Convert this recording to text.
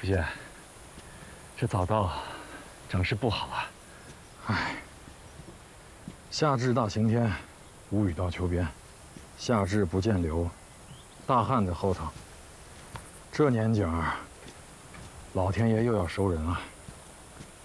福仙，这早稻长势不好啊。 唉，夏至大晴天，无雨到秋边，夏至不见柳，大旱在后头。这年景儿，老天爷又要收人了。